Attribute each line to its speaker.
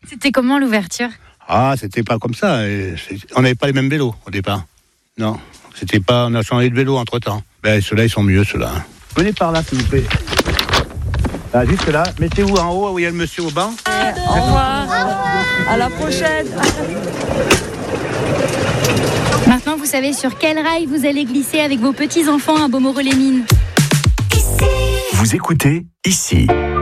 Speaker 1: C'était comment l'ouverture ?
Speaker 2: Ah, c'était pas comme ça. On n'avait pas les mêmes vélos au départ. Non, c'était pas. On a changé de vélo entre-temps. Ceux-là, ils sont mieux, ceux-là. Venez par là, s'il vous plaît. Là, juste là. Mettez-vous en haut, où il y a le monsieur au banc.
Speaker 3: Au revoir. À la prochaine.
Speaker 1: Maintenant, vous savez sur quel rail vous allez glisser avec vos petits-enfants à Beaumoreau-les-Mines.
Speaker 4: Vous écoutez ici.